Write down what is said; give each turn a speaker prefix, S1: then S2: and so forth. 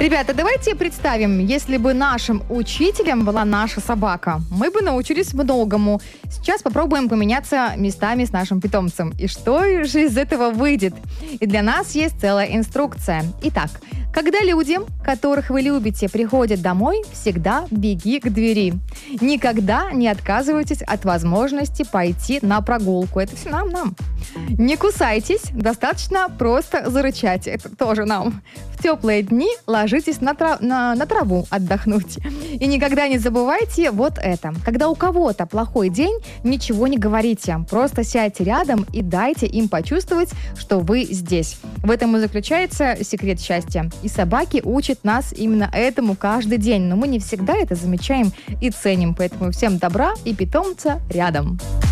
S1: Ребята, давайте представим, если бы нашим учителем была наша собака. Мы бы научились многому. Сейчас попробуем поменяться местами с нашим питомцем. И что же из этого выйдет? И для нас есть целая инструкция. Итак, когда люди, которых вы любите, приходят домой, всегда беги к двери. Никогда не отказывайтесь от возможности пойти на прогулку. Это все нам. Не кусайтесь, достаточно просто зарычать. Это тоже нам. В теплые дни ложитесь на траву отдохнуть. И никогда не забывайте вот это. Когда у кого-то плохой день, ничего не говорите. Просто сядьте рядом и дайте им почувствовать, что вы здесь. В этом и заключается секрет счастья. И собаки учат нас именно этому каждый день. Но мы не всегда это замечаем и ценим. Поэтому всем добра и питомца рядом.